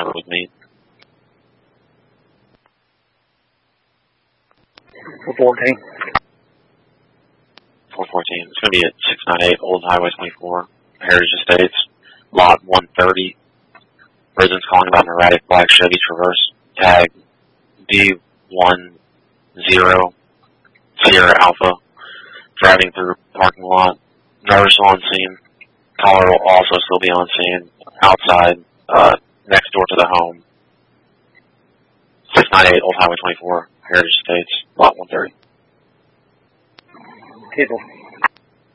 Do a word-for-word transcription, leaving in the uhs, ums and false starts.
number with me. four fourteen. four fourteen. It's going to be at six ninety-eight Old Highway twenty-four, Heritage Estates, lot one thirty. Residents calling about an erratic black Chevy Traverse, tag D one zero Sierra Alpha, driving through parking lot. Driver still on scene. Caller will also still be on scene outside, uh, next door to the home. six ninety-eight Old Highway twenty-four, Heritage Estates, lot one thirty. People.